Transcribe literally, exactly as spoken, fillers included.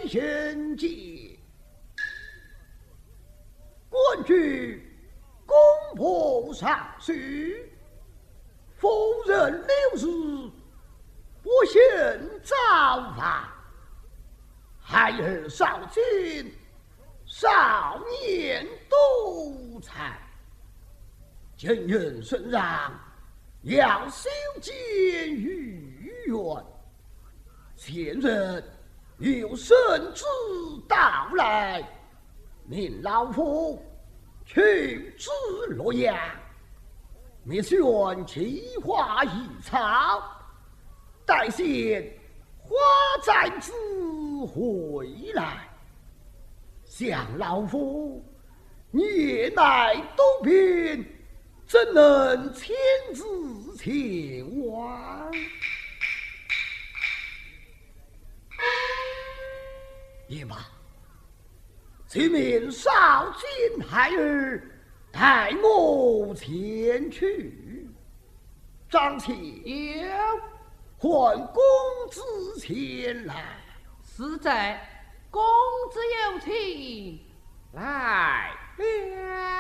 先见。官居工部尚书，夫人六日不幸早亡，孩儿少金，少年多才，今人圣让，要修建御苑。前人有圣旨到来，命老夫去至洛阳，密选奇花异草，待见花载子回来。想老夫年迈多病，怎能亲自前往？也罢，请命少金孩儿带我前去。张妾有， 唤公子前来。 是在公子有请，来了。